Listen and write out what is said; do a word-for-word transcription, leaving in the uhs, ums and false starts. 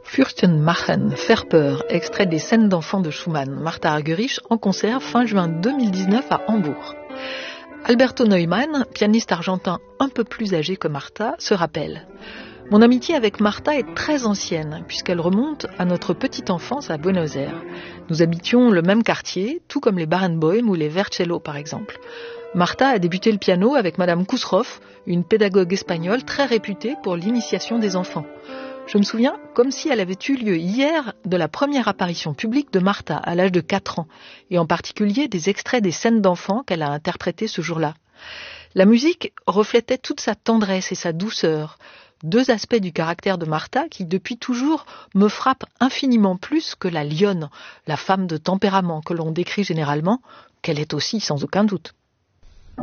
Fürchten machen, faire peur, extrait des scènes d'enfants de Schumann. Martha Argerich en concert fin juin deux mille dix-neuf à Hambourg. Alberto Neumann, pianiste argentin un peu plus âgé que Martha, se rappelle. Mon amitié avec Martha est très ancienne, puisqu'elle remonte à notre petite enfance à Buenos Aires. Nous habitions le même quartier, tout comme les Barenboim ou les Vercello par exemple. Martha a débuté le piano avec Madame Kousroff, une pédagogue espagnole très réputée pour l'initiation des enfants. Je me souviens comme si elle avait eu lieu hier de la première apparition publique de Martha à l'âge de quatre ans, et en particulier des extraits des scènes d'enfants qu'elle a interprétées ce jour-là. La musique reflétait toute sa tendresse et sa douceur, deux aspects du caractère de Martha qui depuis toujours me frappent infiniment plus que la lionne, la femme de tempérament que l'on décrit généralement, qu'elle est aussi sans aucun doute.